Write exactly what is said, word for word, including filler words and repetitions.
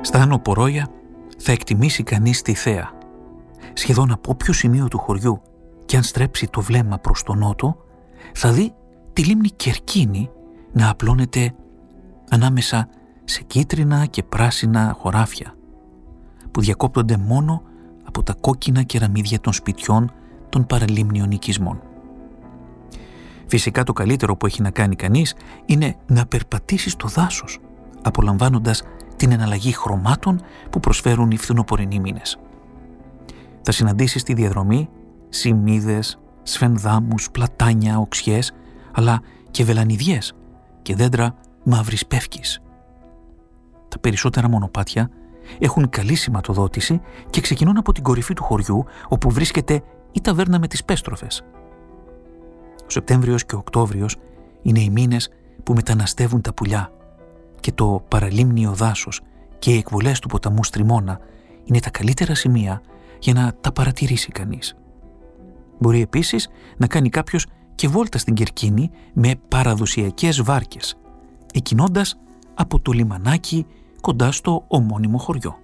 Στα Άνω Πορόια θα εκτιμήσει κανείς τη θέα. Σχεδόν από όποιο σημείο του χωριού και αν στρέψει το βλέμμα προς τον νότο, θα δει τη λίμνη Κερκίνη να απλώνεται ανάμεσα σε κίτρινα και πράσινα χωράφια που διακόπτονται μόνο από τα κόκκινα κεραμίδια των σπιτιών των παραλίμνιων οικισμών. Φυσικά το καλύτερο που έχει να κάνει κανείς είναι να περπατήσει στο δάσος, απολαμβάνοντας την εναλλαγή χρωμάτων που προσφέρουν οι φθινοπορεινοί μήνες. Θα συναντήσεις στη διαδρομή σιμίδες, σφενδάμους, πλατάνια, οξιές, αλλά και βελανιδιές και δέντρα μαύρης πεύκης. Τα περισσότερα μονοπάτια έχουν καλή σηματοδότηση και ξεκινούν από την κορυφή του χωριού, όπου βρίσκεται η ταβέρνα με τις πέστροφες. Ο Σεπτέμβριος και ο Οκτώβριος είναι οι μήνες που μεταναστεύουν τα πουλιά και το παραλίμνιο δάσος και οι εκβολές του ποταμού Στριμώνα είναι τα καλύτερα σημεία για να τα παρατηρήσει κανείς. Μπορεί επίσης να κάνει κάποιος και βόλτα στην Κερκίνη με παραδοσιακές βάρκες, εκκινώντας από το λιμανάκι κοντά στο ομώνυμο χωριό.